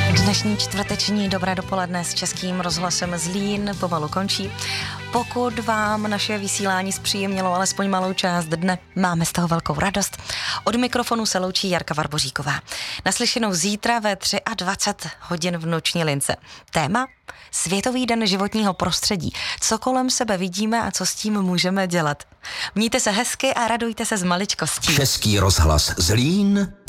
Dnešní čtvrteční Dobré dopoledne s Českým rozhlasem Zlín pomalu končí. Pokud vám naše vysílání zpříjemnilo alespoň malou část dne, máme z toho velkou radost. Od mikrofonu se loučí Jarka Varboříková. Naslyšenou zítra ve 23 hodin v noční lince. Téma? Světový den životního prostředí. Co kolem sebe vidíme a co s tím můžeme dělat. Mějte se hezky a radujte se z maličkostí. Český rozhlas Zlín.